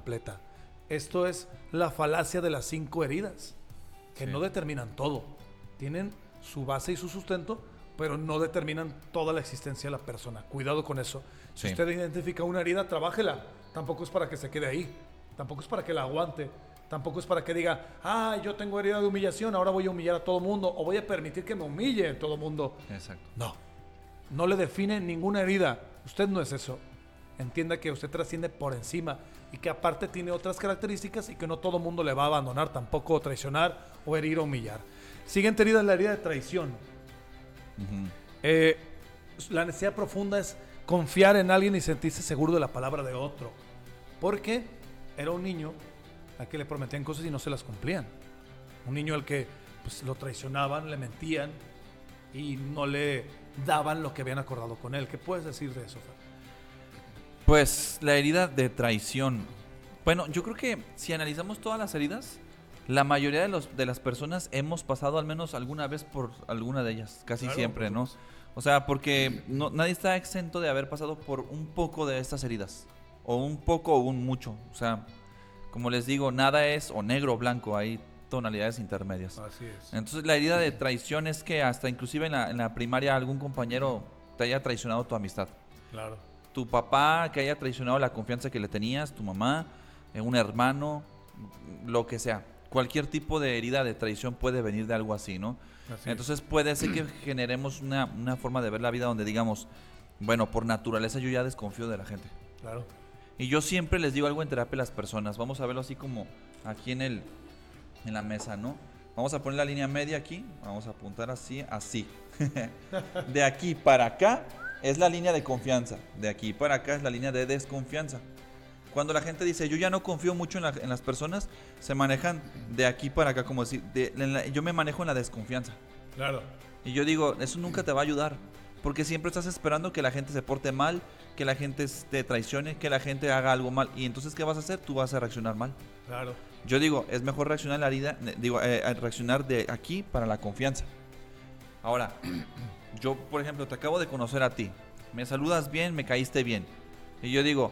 completa. Esto es la falacia de las 5 heridas, que no determinan todo. Tienen su base y su sustento, pero no determinan toda la existencia de la persona. Cuidado con eso. Si usted identifica una herida, trabájela. Tampoco es para que se quede ahí. Tampoco es para que la aguante. Tampoco es para que diga, yo tengo herida de humillación, ahora voy a humillar a todo mundo, o voy a permitir que me humille todo mundo. Exacto. No le define ninguna herida. Usted no es eso. Entienda que usted trasciende por encima y que aparte tiene otras características y que no todo mundo le va a abandonar, tampoco traicionar o herir o humillar. Siguiente herida es la herida de traición. La necesidad profunda es confiar en alguien y sentirse seguro de la palabra de otro. Porque era un niño al que le prometían cosas y no se las cumplían. Un niño al que pues, lo traicionaban, le mentían y no le daban lo que habían acordado con él. ¿Qué puedes decir de eso, Fer? Pues la herida de traición. Bueno, yo creo que si analizamos todas las heridas, la mayoría de las personas hemos pasado al menos alguna vez por alguna de ellas, casi siempre, ¿no? O sea, porque nadie está exento de haber pasado por un poco de estas heridas, o un poco o un mucho. O sea, como les digo, nada es o negro o blanco, hay tonalidades intermedias. Así es. Entonces la herida de traición es que hasta inclusive en la primaria algún compañero te haya traicionado tu amistad. Claro. Tu papá que haya traicionado la confianza que le tenías, tu mamá, un hermano, lo que sea. Cualquier tipo de herida de traición puede venir de algo así, ¿no? Entonces puede ser que generemos una forma de ver la vida donde digamos, bueno, por naturaleza yo ya desconfío de la gente. Claro. Y yo siempre les digo algo en terapia a las personas, vamos a verlo así como aquí en la mesa, ¿no? Vamos a poner la línea media aquí, vamos a apuntar así. De aquí para acá es la línea de confianza, de aquí para acá es la línea de desconfianza. Cuando la gente dice, yo ya no confío mucho en las personas, se manejan de aquí para acá, como decir, yo me manejo en la desconfianza. Claro. Y yo digo, eso nunca te va a ayudar, porque siempre estás esperando que la gente se porte mal, que la gente te traicione, que la gente haga algo mal. Y entonces, ¿qué vas a hacer? Tú vas a reaccionar mal. Claro. Yo digo, es mejor reaccionar la herida, reaccionar de aquí para la confianza. Ahora, yo, por ejemplo, te acabo de conocer a ti. Me saludas bien, me caíste bien. Y yo digo,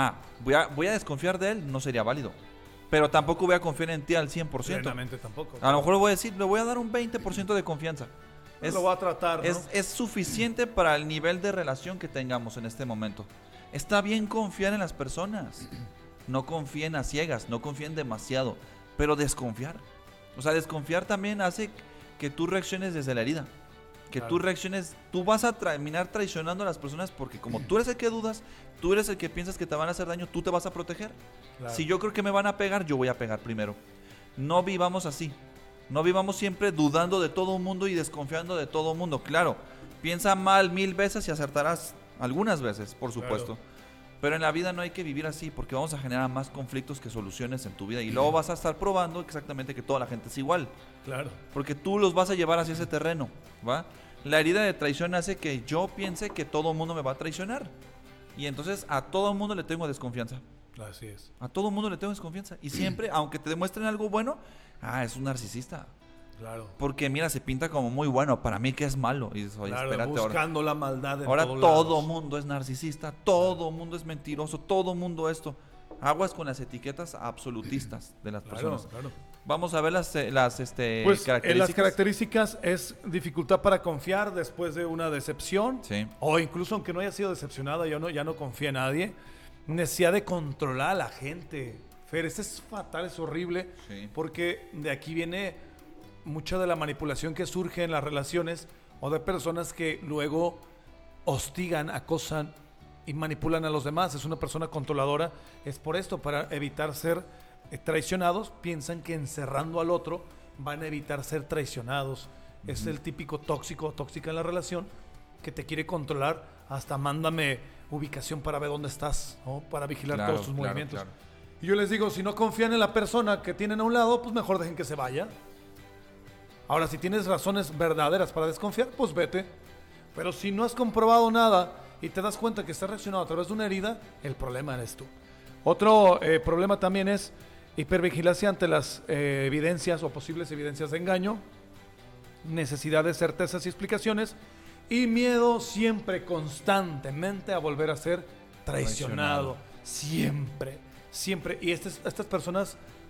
voy a desconfiar de él, no sería válido. Pero tampoco voy a confiar en ti al 100%. Plenamente tampoco. A lo mejor voy a decir, le voy a dar un 20% de confianza. Lo voy a tratar, ¿no? Es suficiente para el nivel de relación que tengamos en este momento. Está bien confiar en las personas. No confíen a ciegas, no confíen demasiado. Pero desconfiar. O sea, desconfiar también hace que tú reacciones desde la herida. Que tú reacciones, tú vas a terminar traicionando a las personas porque como tú eres el que dudas, tú eres el que piensas que te van a hacer daño, tú te vas a proteger. Claro. Si yo creo que me van a pegar, yo voy a pegar primero. No vivamos así. No vivamos siempre dudando de todo el mundo y desconfiando de todo el mundo. Claro, piensa mal 1000 veces y acertarás algunas veces, por supuesto. Claro. Pero en la vida no hay que vivir así porque vamos a generar más conflictos que soluciones en tu vida. Y luego vas a estar probando exactamente que toda la gente es igual. Claro. Porque tú los vas a llevar hacia ese terreno, ¿va? La herida de traición hace que yo piense que todo el mundo me va a traicionar. Y entonces a todo el mundo le tengo desconfianza. Así es. A todo el mundo le tengo desconfianza. Y siempre, aunque te demuestren algo bueno, es un narcisista. Claro. Porque mira, se pinta como muy bueno, para mí que es malo. Y dices, oye, claro, espérate, buscando la maldad en ahora todos todo lados. mundo es narcisista, todo mundo es mentiroso, todo mundo esto. Aguas con las etiquetas absolutistas de las personas. Claro. Vamos a ver las pues, características. Las características es dificultad para confiar después de una decepción. Sí. O incluso aunque no haya sido decepcionada, ya no confía en nadie. Necesidad de controlar a la gente. Fer, esto es fatal, es horrible. Sí. Porque de aquí viene mucha de la manipulación que surge en las relaciones o de personas que luego hostigan, acosan y manipulan a los demás. Es una persona controladora. Es por esto, para evitar ser traicionados, piensan que encerrando al otro van a evitar ser traicionados. Es el típico tóxico o tóxica en la relación que te quiere controlar, hasta mándame ubicación para ver dónde estás, ¿no? Para vigilar todos tus movimientos. Claro. Y yo les digo, si no confían en la persona que tienen a un lado, pues mejor dejen que se vaya. Ahora, si tienes razones verdaderas para desconfiar, pues vete. Pero si no has comprobado nada y te das cuenta que estás reaccionando a través de una herida, el problema eres tú. Otro problema también es hipervigilancia ante las evidencias o posibles evidencias de engaño, necesidad de certezas y explicaciones, y miedo siempre, constantemente, a volver a ser traicionado. Siempre. siempre. Y estas personas